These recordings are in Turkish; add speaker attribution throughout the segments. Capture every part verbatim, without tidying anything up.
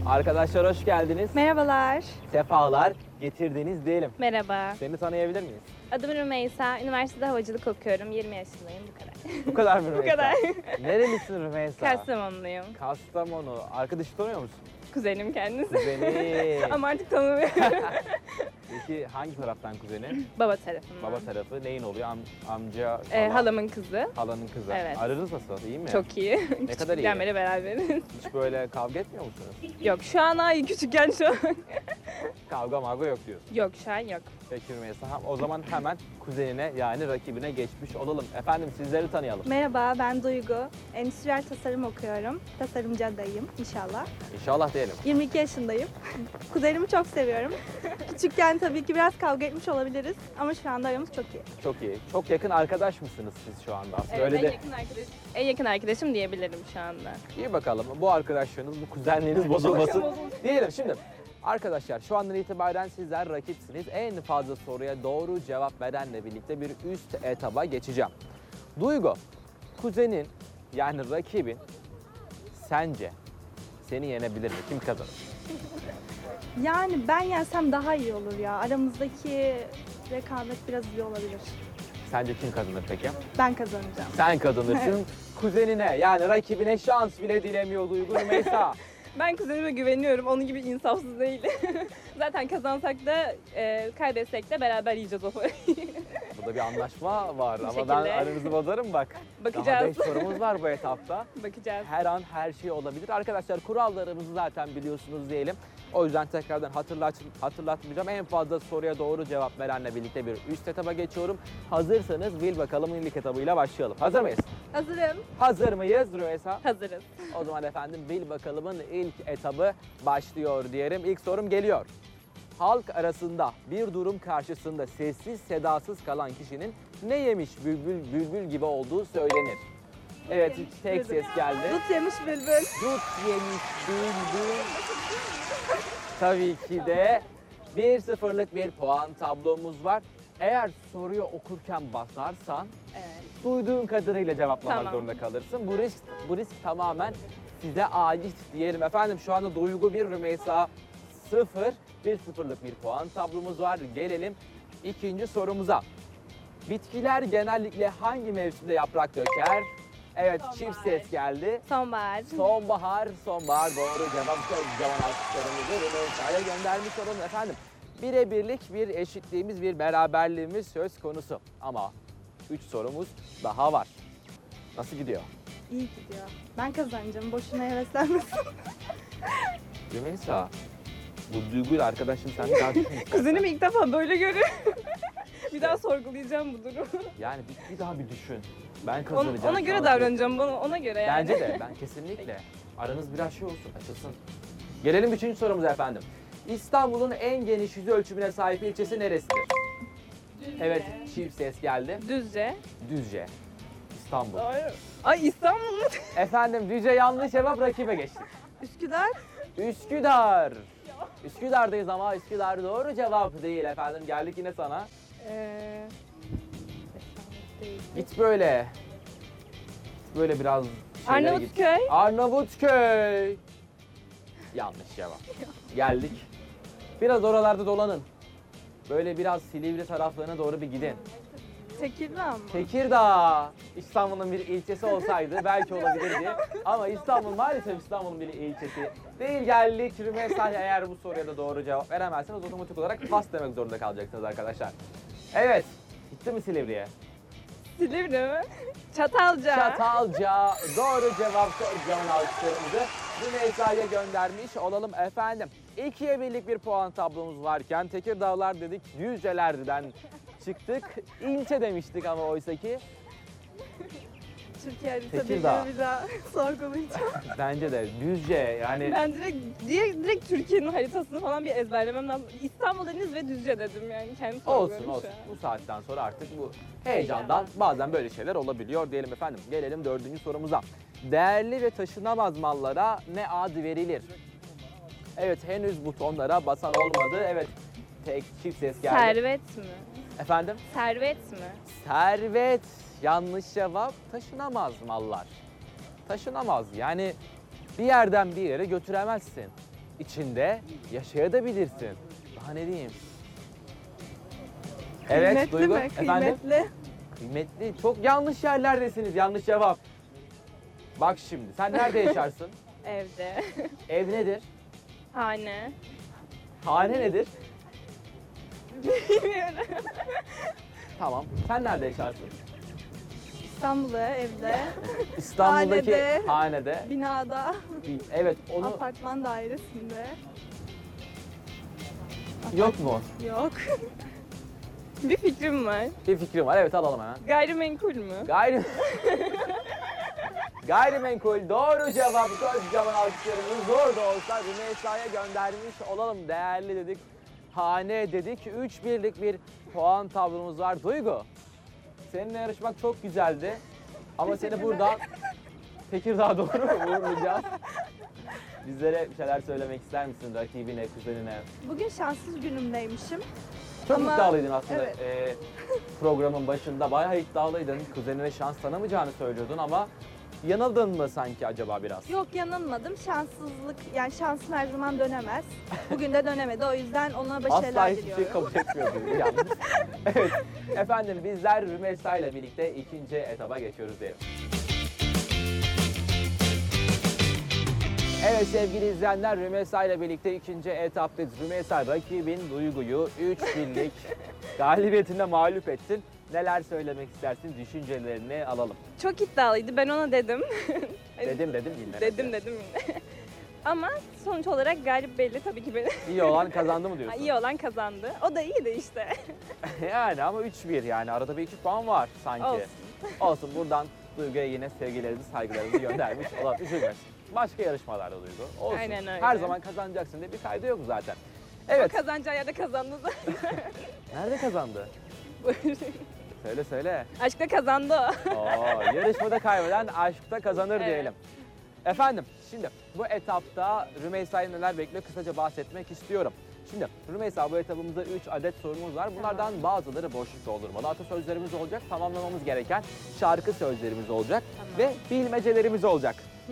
Speaker 1: Arkadaşlar hoş geldiniz.
Speaker 2: Merhabalar.
Speaker 1: Sefalar getirdiniz diyelim.
Speaker 3: Merhaba.
Speaker 1: Seni tanıyabilir miyiz?
Speaker 3: Adım Rümeysa. Üniversitede havacılık okuyorum. yirmi yaşındayım. Bu kadar.
Speaker 1: Bu kadar mı Rümeysa?
Speaker 3: kadar.
Speaker 1: Nerelisin Rümeysa?
Speaker 3: Kastamonluyum.
Speaker 1: Kastamonu. Arkadaşı tanıyor musun?
Speaker 3: Kuzenim kendisi.
Speaker 1: Kuzeni.
Speaker 3: Ama artık tanımıyorum.
Speaker 1: Peki hangi taraftan kuzeni?
Speaker 3: Baba tarafından.
Speaker 1: Baba tarafı neyin oluyor? Am amca,
Speaker 3: Ee,
Speaker 1: hala,
Speaker 3: halamın kızı.
Speaker 1: halanın kızı.
Speaker 3: Evet.
Speaker 1: Aranız nasıl? İyi mi?
Speaker 3: Çok iyi.
Speaker 1: Ne kadar iyi?
Speaker 3: Küçüklükten beri beraberiz.
Speaker 1: Hiç böyle kavga etmiyor musunuz?
Speaker 3: Yok şu an ay küçükken şu an.
Speaker 1: Kavga mavga yok diyorsun.
Speaker 3: Yok şu an yok.
Speaker 1: Peki Rümeysa. Ha, o zaman hemen kuzenine yani rakibine geçmiş olalım. Efendim sizleri tanıyalım.
Speaker 2: Merhaba, ben Duygu. Endüstriyel tasarım okuyorum. Tasarımcı adayım inşallah.
Speaker 1: İnşallah diyelim.
Speaker 2: yirmi iki yaşındayım. Kuzenimi çok seviyorum. Küçükken tabii ki biraz kavga etmiş olabiliriz ama şu anda aramız çok iyi.
Speaker 1: Çok iyi. Çok yakın arkadaş mısınız siz şu anda? Aslında
Speaker 3: Evet,
Speaker 1: öyle
Speaker 3: en,
Speaker 1: de
Speaker 3: yakın arkadaşım, en yakın arkadaşım diyebilirim şu anda.
Speaker 1: iyi bakalım. Bu arkadaşlarınız, bu kuzenliğiniz bozulmasın. Diyelim şimdi. Arkadaşlar şu andan itibaren sizler rakipsiniz. En fazla soruya doğru cevap verenle birlikte bir üst etaba geçeceğim. Duygu, kuzenin yani rakibin sence seni yenebilir mi? Kim kazanır?
Speaker 2: Yani ben yensem daha iyi olur ya. Aramızdaki rekabet biraz iyi olabilir.
Speaker 1: Sence kim kazanır peki?
Speaker 2: Ben kazanacağım.
Speaker 1: Sen kazanırsın. Kuzenine yani rakibine şans bile dilemiyor Duygu Rümeysa.
Speaker 3: Ben kuzenime güveniyorum. Onun gibi insafsız değil. Zaten kazansak da e, kaybetsek de beraber yiyeceğiz o parayı.
Speaker 1: Burada bir anlaşma var ama
Speaker 3: şekilde.
Speaker 1: ben aranızı bozarım bak. Daha
Speaker 3: Bakacağız.
Speaker 1: beş sorumuz var bu etapta.
Speaker 3: Bakacağız.
Speaker 1: Her an her şey olabilir. Arkadaşlar kurallarımızı zaten biliyorsunuz diyelim. O yüzden tekrardan hatırlat, hatırlatmayacağım. En fazla soruya doğru cevap verenle birlikte bir üst etaba geçiyorum. Hazırsanız bil bakalım ilk etabıyla başlayalım. Hazır mıyız?
Speaker 2: Hazırım.
Speaker 1: Hazır mıyız Rümeysa?
Speaker 3: Hazırız.
Speaker 1: O zaman efendim bil bakalımın ilk etabı başlıyor diyelim. İlk sorum geliyor. Halk arasında bir durum karşısında sessiz sedasız kalan kişinin ne yemiş bülbül bülbül gibi olduğu söylenir. Evet tek ses geldi.
Speaker 2: Dut yemiş bülbül.
Speaker 1: Dut yemiş bülbül. Tabii ki de bir sıfırlık bir puan tablomuz var. Eğer soruyu okurken basarsan
Speaker 3: Evet.
Speaker 1: duyduğun kadarıyla cevaplamak
Speaker 3: Tamam.
Speaker 1: zorunda kalırsın. Bu risk bu risk tamamen size ait diyelim efendim. Şu anda Duygu bir, Rümeysa sıfır. Bir sıfırlık bir puan tablomuz var. Gelelim ikinci sorumuza. Bitkiler genellikle hangi mevsimde yaprak döker? Evet çift ses geldi.
Speaker 3: Sonbahar.
Speaker 1: Sonbahar, sonbahar doğru cevap. Kocaman alkışlarımızı Rümeysa'ya göndermiş olalım efendim. Birebirlik bir eşitliğimiz, bir beraberliğimiz söz konusu. Ama üç sorumuz daha var. Nasıl gidiyor?
Speaker 2: İyi gidiyor. Ben kazanacağım. Boşuna heveslenmesin.
Speaker 1: Rümeysa, bu duyguyla arkadaşım sen bir daha düşün.
Speaker 3: Kuzenim ilk defa böyle görüyor. Bir daha sorgulayacağım bu durumu.
Speaker 1: Yani bir, bir daha bir düşün. Ben
Speaker 3: Ona,
Speaker 1: kazanacağım.
Speaker 3: ona göre
Speaker 1: şansı.
Speaker 3: davranacağım. Bana, ona göre yani.
Speaker 1: Bence de, ben kesinlikle. Aranız biraz şey olsun, açılsın. Gelelim üçüncü sorumuza efendim. İstanbul'un en geniş yüz ölçümüne sahip ilçesi neresidir? Evet, çift ses geldi.
Speaker 3: Düzce.
Speaker 1: Düzce. İstanbul.
Speaker 3: Ay, ay İstanbul mu?
Speaker 1: Efendim Düzce yanlış cevap, rakibe geçtik.
Speaker 2: Üsküdar.
Speaker 1: Üsküdar. Üsküdar'dayız ama Üsküdar doğru cevap değil efendim. Geldik yine sana.
Speaker 3: Ee,
Speaker 1: Git böyle. Böyle biraz şeylere git.
Speaker 3: Arnavutköy.
Speaker 1: Arnavutköy. Yanlış cevap. Geldik. Biraz oralarda dolanın. Böyle biraz Silivri taraflarına doğru bir gidin.
Speaker 2: Tekirdağ mı?
Speaker 1: Tekirdağ. İstanbul'un bir ilçesi olsaydı belki olabilirdi. Ama İstanbul maalesef İstanbul'un bir ilçesi değil. Geldik Rümeysa, eğer bu soruya da doğru cevap veremezseniz otomatik olarak pas demek zorunda kalacaksınız arkadaşlar. Evet. Gitti mi Silivri'ye?
Speaker 3: Silivri mi? Çatalca.
Speaker 1: Çatalca doğru cevap. Kocaman alkışlarımızı Rümeysa'ya göndermiş olalım efendim. İkiye birlik bir puan tablomuz varken Tekirdağlar dedik, Düzceler'den çıktık. İlçe demiştik ama oysa ki
Speaker 2: Türkiye
Speaker 1: Tekirdağ.
Speaker 2: haritasını bir daha sorgulayacağım.
Speaker 1: bence de Düzce yani
Speaker 3: Ben direkt, direkt, direkt Türkiye'nin haritasını falan bir ezberlemem lazım. İstanbul Deniz ve Düzce dedim yani. Kendi
Speaker 1: olsun
Speaker 3: sorguluyorum
Speaker 1: olsun.
Speaker 3: şu an.
Speaker 1: Bu saatten sonra artık bu heyecandan bazen böyle şeyler olabiliyor diyelim efendim. Gelelim dördüncü sorumuza. Değerli ve taşınamaz mallara ne ad verilir? Evet henüz butonlara basan olmadı. Evet tek çift ses geldi.
Speaker 3: Servet mi?
Speaker 1: Efendim?
Speaker 3: Servet mi?
Speaker 1: Servet. Yanlış cevap. Taşınamaz mallar. Taşınamaz yani bir yerden bir yere götüremezsin. içinde yaşayabilirsin. Daha ne diyeyim? Evet
Speaker 2: Kıymetli
Speaker 1: Duygu.
Speaker 2: mi?
Speaker 1: Efendim?
Speaker 2: Kıymetli.
Speaker 1: Kıymetli. Çok yanlış yerlerdesiniz. Yanlış cevap. Bak şimdi sen nerede yaşarsın?
Speaker 3: Evde.
Speaker 1: Ev nedir?
Speaker 3: Hane.
Speaker 1: Hane nedir?
Speaker 3: Bilmiyorum.
Speaker 1: Tamam. Sen nerede yaşarsın?
Speaker 2: İstanbul'da, evde,
Speaker 1: İstanbul'daki
Speaker 2: Hanede.
Speaker 1: hanede.
Speaker 2: binada,
Speaker 1: Evet onu
Speaker 2: apartman dairesinde.
Speaker 1: yok mu?
Speaker 2: Yok.
Speaker 3: Bir fikrim var.
Speaker 1: Bir fikrim var. Evet alalım hemen.
Speaker 3: Gayrimenkul mü?
Speaker 1: Gayri... Gayrimenkul doğru cevap. Kocaman alkışlarımızı zor da olsa Rümeysa'ya göndermiş olalım. Değerli dedik. Hane dedik. üç birlik bir puan tablomuz var. Duygu, seninle yarışmak çok güzeldi. Ama seni buradan Tekirdağ'a doğru uğurlayacağız. Bizlere bir şeyler söylemek ister misin rakibine, kuzenine?
Speaker 2: Bugün şanssız günümdeymişim.
Speaker 1: Çok
Speaker 2: Ama-
Speaker 1: iddialıydın aslında.
Speaker 2: evet.
Speaker 1: Ee, programın başında bayağı iddialıydın. Kuzenine şans tanımayacağını söylüyordun ama yanıldın mı sanki acaba biraz?
Speaker 2: Yok, yanılmadım. Şanssızlık, yani şansım her zaman dönemez. Bugün de dönemedi. O yüzden ona başarılar
Speaker 1: Asla hiçbir
Speaker 2: diliyorum.
Speaker 1: şey kabul etmiyordum yalnız. Evet. Efendim bizler Rümeysa ile birlikte ikinci etaba geçiyoruz diyelim. Evet sevgili izleyenler, Rümeysa ile birlikte ikinci etaptayız. Rümeysa rakibin Duygu'yu üç birlik galibiyetinde mağlup ettin. Neler söylemek istersin? Düşüncelerini alalım.
Speaker 3: Çok iddialıydı. Ben ona dedim.
Speaker 1: Dedim dedim yine.
Speaker 3: dedim dedim yine. Ama sonuç olarak galip belli tabii ki benim.
Speaker 1: İyi olan kazandı mı diyorsun?
Speaker 3: İyi olan kazandı. O da iyiydi işte.
Speaker 1: Yani ama üç bir yani arada bir iki puan var sanki.
Speaker 3: Olsun.
Speaker 1: Olsun buradan Duygu'ya yine sevgilerimizi, saygılarımızı göndermiş olalım. Üzülmesin. Başka yarışmalarda Duygu. Olsun.
Speaker 3: Aynen öyle.
Speaker 1: Her zaman kazanacaksın diye bir kaydı yok zaten.
Speaker 3: O
Speaker 1: Evet.
Speaker 3: kazanacağı yerde kazandı zaten.
Speaker 1: Nerede kazandı? Söyle söyle.
Speaker 3: Aşkta kazandı o.
Speaker 1: Oo, yarışmada kaybeden aşkta kazanır
Speaker 3: Evet.
Speaker 1: diyelim. Efendim şimdi bu etapta Rümeysa'yı neler bekliyor kısaca bahsetmek istiyorum. Şimdi Rümeysa bu etapımızda üç adet sorumuz var. Bunlardan bazıları boşluk doldurmalı. Atasözlerimiz olacak, tamamlamamız gereken şarkı sözlerimiz olacak
Speaker 3: Tamam.
Speaker 1: ve bilmecelerimiz olacak.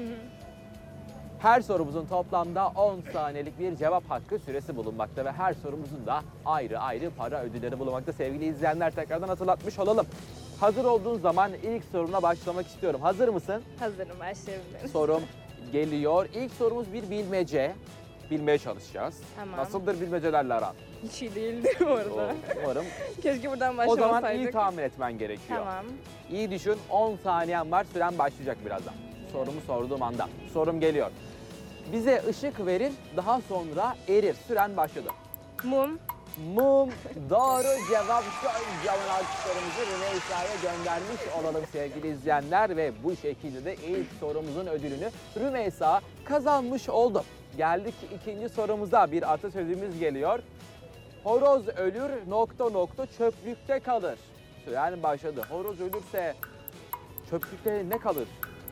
Speaker 1: Her sorumuzun toplamda on saniyelik bir cevap hakkı süresi bulunmakta ve her sorumuzun da ayrı ayrı para ödülleri bulunmakta. Sevgili izleyenler tekrardan hatırlatmış olalım. Hazır olduğun zaman ilk sorumla başlamak istiyorum. Hazır mısın?
Speaker 3: Hazırım, başlayabilirim.
Speaker 1: Sorum geliyor. İlk sorumuz bir bilmece. Bilmeye çalışacağız.
Speaker 3: Tamam.
Speaker 1: Nasıldır bilmecelerle aran?
Speaker 3: Hiç iyi değildir bu arada.
Speaker 1: Oo, Umarım.
Speaker 3: Keşke buradan
Speaker 1: O
Speaker 3: başlamasaydık.
Speaker 1: zaman iyi tahmin etmen gerekiyor.
Speaker 3: Tamam.
Speaker 1: İyi düşün. on saniyen var. Süren başlayacak birazdan. Sorumu sorduğum anda. Sorum geliyor. Bize ışık verir, daha sonra erir. Süren başladı.
Speaker 3: Mum.
Speaker 1: Mum doğru cevap. Kocaman alkışlarımızı Rümeysa'ya göndermiş olalım sevgili izleyenler ve bu şekilde de ilk sorumuzun ödülünü Rümeysa kazanmış oldu. Geldik ikinci sorumuza. Bir atasözümüz geliyor. Horoz ölür nokta nokta çöplükte kalır. Süren başladı. Horoz ölürse çöplükte ne kalır?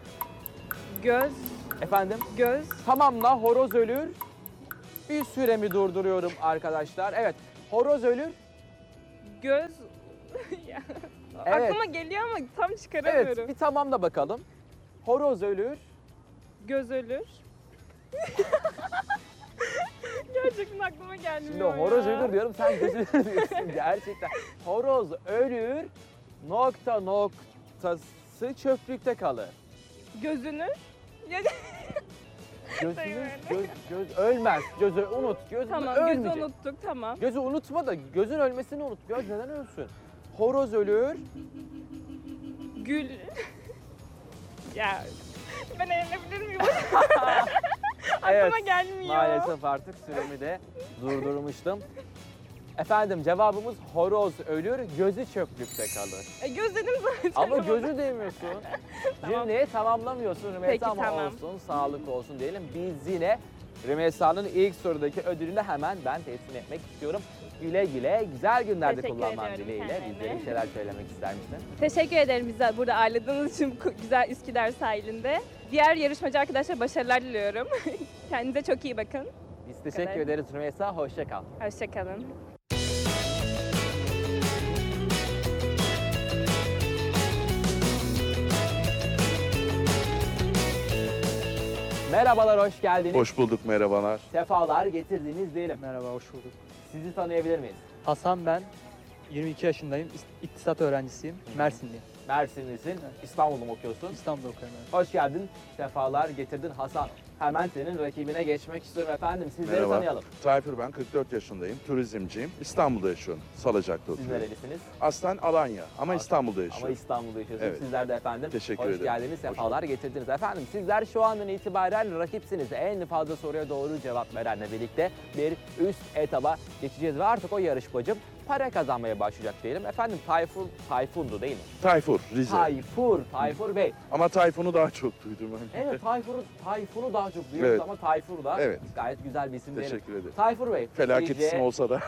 Speaker 3: Göz.
Speaker 1: Efendim?
Speaker 3: Göz.
Speaker 1: Tamamla horoz ölür. Bir süremi durduruyorum arkadaşlar. Evet. Horoz ölür.
Speaker 3: Göz. Ya,
Speaker 1: Evet.
Speaker 3: Aklıma geliyor ama tam çıkaramıyorum.
Speaker 1: Evet. Bir tamamla bakalım. Horoz ölür.
Speaker 3: Göz ölür. Gerçekten aklıma gelmiyor
Speaker 1: Şimdi o horoz
Speaker 3: ya.
Speaker 1: ölür diyorum. Sen gözü diyorsun gerçekten. Horoz ölür. Nokta noktası çöplükte kalır.
Speaker 3: Gözünü. Ya,
Speaker 1: Gözünüz
Speaker 3: Sayın
Speaker 1: göz, göz ölmez. Gözü unut. Gözü
Speaker 3: tamam gözü
Speaker 1: ölmeyecek.
Speaker 3: unuttuk tamam.
Speaker 1: Gözü unutma da gözün ölmesini unut. Göz neden ölsün? Horoz ölür.
Speaker 3: Gül. Ya ben eğlenebilir miyim?
Speaker 1: Evet.
Speaker 3: Aklıma gelmiyor.
Speaker 1: Maalesef artık süremi de durdurmuştum. Efendim cevabımız horoz ölür, gözü çöplükte kalır.
Speaker 3: E, göz dedim zaten.
Speaker 1: Ama gözü demiyorsun.
Speaker 3: Tamam.
Speaker 1: Cümleyi tamamlamıyorsun Rümeysa
Speaker 3: Peki,
Speaker 1: ama
Speaker 3: tamam.
Speaker 1: olsun, sağlık olsun diyelim. Biz yine Rümeysa'nın ilk sorudaki ödülünü hemen ben teslim etmek istiyorum. Güle güle, güzel günlerde
Speaker 3: Teşekkür
Speaker 1: kullanman
Speaker 3: ediyorum
Speaker 1: dileğiyle.
Speaker 3: kendilerine.
Speaker 1: Bizlere bir şeyler söylemek ister misin?
Speaker 3: Teşekkür ederim bizi burada ağırladığınız için bu güzel Üsküdar sahilinde. Diğer yarışmacı arkadaşlara başarılar diliyorum. Kendinize çok iyi bakın.
Speaker 1: Biz teşekkür
Speaker 3: kadar.
Speaker 1: ederiz Rümeysa, hoşça kal.
Speaker 3: Hoşçakalın.
Speaker 1: Merhabalar, hoş geldiniz.
Speaker 4: Hoş bulduk, merhabalar.
Speaker 1: Sefalar getirdiniz diyelim.
Speaker 5: Merhaba, hoş bulduk.
Speaker 1: Sizi tanıyabilir miyiz?
Speaker 5: Hasan ben, yirmi iki yaşındayım, İst- iktisat öğrencisiyim, Mersinliyim.
Speaker 1: Mersinlisin, İstanbul'da mı okuyorsun?
Speaker 5: İstanbul'da okuyorum. evet.
Speaker 1: Hoş geldin, sefalar getirdin Hasan. Hemen senin rakibine geçmek istiyorum efendim. Sizleri
Speaker 4: Merhaba.
Speaker 1: tanıyalım.
Speaker 4: Tayfur ben, kırk dört yaşındayım, turizmciyim. İstanbul'da yaşıyorum, Salacak'ta
Speaker 1: Siz
Speaker 4: oturuyorum.
Speaker 1: nerelisiniz?
Speaker 4: Aslen Alanya ama
Speaker 1: Aslen.
Speaker 4: İstanbul'da
Speaker 1: Ama
Speaker 4: yaşıyorum.
Speaker 1: İstanbul'da yaşıyorsunuz.
Speaker 4: Evet.
Speaker 1: Sizler de efendim.
Speaker 4: Teşekkür
Speaker 1: Hoş
Speaker 4: ederim.
Speaker 1: geldiniz, sefalar getirdiniz. Efendim sizler şu andan itibaren rakipsiniz. En fazla soruya doğru cevap verenle birlikte bir üst etaba geçeceğiz. Ve artık o yarışmacım para kazanmaya başlayacak diyelim. Efendim Tayfur, Tayfun'du değil mi?
Speaker 4: Tayfur, Rize.
Speaker 1: Tayfur, Tayfur Bey.
Speaker 4: Ama Tayfun'u daha çok duydum ben.
Speaker 1: Evet Tayfur'u Tayfun'u daha çok duyuyoruz
Speaker 4: Evet.
Speaker 1: ama Tayfur da
Speaker 4: Evet.
Speaker 1: gayet güzel bir isim diyelim.
Speaker 4: Teşekkür ederim.
Speaker 1: Tayfur Bey,
Speaker 4: Felaket
Speaker 1: sizce,
Speaker 4: isim olsa da.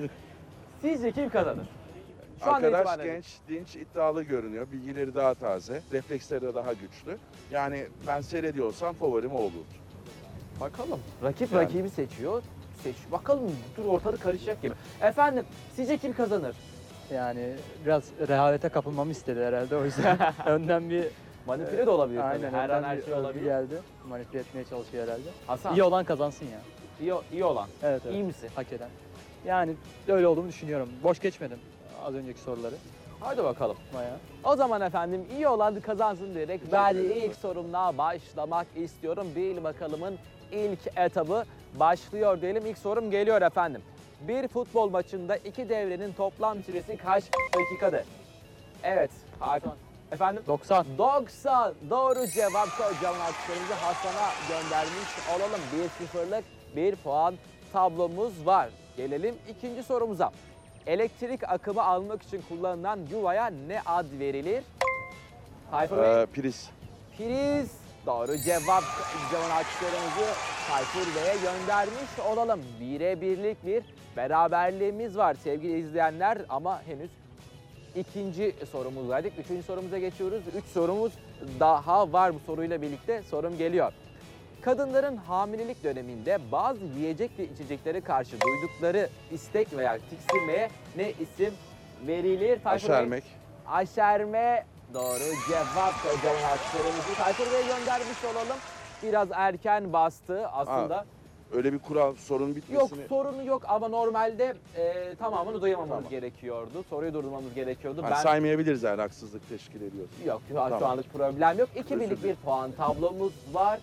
Speaker 1: sizce kim kazanır? Şu anda
Speaker 4: Arkadaş
Speaker 1: itibaren-
Speaker 4: genç, dinç, iddialı görünüyor. Bilgileri daha taze, refleksleri de daha güçlü. Yani ben seyrediyorsam favorim o olurdu.
Speaker 1: Bakalım. Rakip
Speaker 4: Yani.
Speaker 1: rakibi seçiyor. Seç. Bakalım dur ortalık karışacak gibi. Efendim sizce kim kazanır?
Speaker 5: Yani biraz rehavete kapılmamı istedi herhalde, o yüzden önden bir...
Speaker 1: Manipüle de olabilir tabii.
Speaker 5: Aynen,
Speaker 1: Her an
Speaker 5: önden
Speaker 1: her
Speaker 5: bir
Speaker 1: şey
Speaker 5: övgü
Speaker 1: olabilir.
Speaker 5: geldi. Manipüle etmeye çalışıyor herhalde.
Speaker 1: Hasan,
Speaker 5: İyi olan kazansın ya.
Speaker 1: iyi, iyi olan.
Speaker 5: Evet, evet.
Speaker 1: İyi misin?
Speaker 5: Hak eden. Yani öyle olduğumu düşünüyorum. Boş geçmedim az önceki soruları.
Speaker 1: Hadi bakalım.
Speaker 5: Bayağı.
Speaker 1: O zaman efendim iyi olan kazansın diyerek ben ilk sorumla başlamak istiyorum. Bil bakalımın ilk etabı başlıyor diyelim. İlk sorum geliyor efendim. Bir futbol maçında iki devrenin toplam süresi kaç dakikadır? Evet. Hakan. Efendim?
Speaker 5: doksan.
Speaker 1: doksan. Doğru cevap. Kocaman alkışlarımızı Hasan'a göndermiş olalım. bir sıfırlık bir puan tablomuz var. Gelelim ikinci sorumuza. Elektrik akımı almak için kullanılan yuvaya ne ad verilir? Tayfur Bey.
Speaker 4: Ee, priz.
Speaker 1: Priz. Doğru cevap. Kocaman alkışlarımızı Tayfur Bey'e göndermiş olalım. Bire birlik bir beraberliğimiz var sevgili izleyenler ama henüz ikinci sorumuzdaydık. Üçüncü sorumuza geçiyoruz. Üç sorumuz daha var bu soruyla birlikte. Sorum geliyor. Kadınların hamilelik döneminde bazı yiyecek ve içeceklere karşı duydukları istek veya tiksinmeye ne isim verilir? Tayfur Bey?
Speaker 4: Aşermek.
Speaker 1: Aşerme. Doğru cevap. Kocaman alkışlarımızı Tayfur Bey'e göndermiş olalım. Biraz erken bastı aslında.
Speaker 4: Öyle bir kural, sorun
Speaker 1: Yok
Speaker 4: bitmesini...
Speaker 1: sorunu yok ama normalde e, tamamını duyamamamız
Speaker 4: Tamam.
Speaker 1: gerekiyordu. Soruyu durdurmamız gerekiyordu.
Speaker 4: Ha,
Speaker 1: ben
Speaker 4: saymayabiliriz yani haksızlık teşkil ediyorsun.
Speaker 1: Yok şu, an- şu
Speaker 4: Tamam.
Speaker 1: anlık problem yok. İki
Speaker 4: Özür
Speaker 1: birlik bir
Speaker 4: dilerim.
Speaker 1: puan tablomuz var.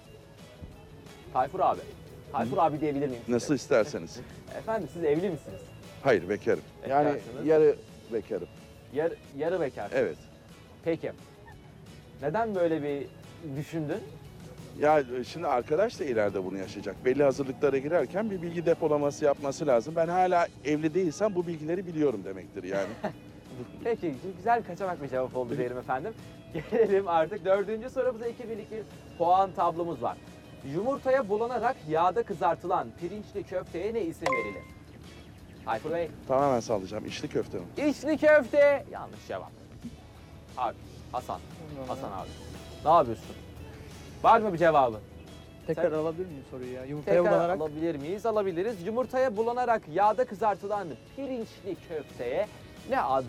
Speaker 1: Tayfur abi. Tayfur abi diyebilir miyim size?
Speaker 4: Nasıl isterseniz.
Speaker 1: Efendim siz evli misiniz?
Speaker 4: Hayır, bekarım. Yani
Speaker 1: Bekarsınız.
Speaker 4: yarı bekarım.
Speaker 1: Yar, yarı bekar.
Speaker 4: Evet.
Speaker 1: Peki. Neden böyle bir düşündün?
Speaker 4: Ya şimdi arkadaş da ileride bunu yaşayacak. Belli hazırlıklara girerken bir bilgi depolaması yapması lazım. Ben hala evli değilsem bu bilgileri biliyorum demektir yani.
Speaker 1: Peki güzel bir kaçamak bir cevap oldu diyelim efendim. Gelelim artık dördüncü sorumuza iki birlik bir puan tablomuz var. Yumurtaya bulanarak yağda kızartılan pirinçli köfteye ne isim verilir? Tayfur Bey.
Speaker 4: Tamamen sallayacağım. İçli köfte mi?
Speaker 1: İçli köfte. Yanlış cevap. Abi Hasan. Hasan abi. Ne yapıyorsun? Var mı bir cevabı?
Speaker 5: Tekrar
Speaker 1: Sen-
Speaker 5: alabilir miyim soruyu ya? Yumurtaya
Speaker 1: Tekrar
Speaker 5: bulanarak
Speaker 1: alabilir miyiz? Alabiliriz. Yumurtaya bulanarak yağda kızartılan pirinçli köfteye ne ad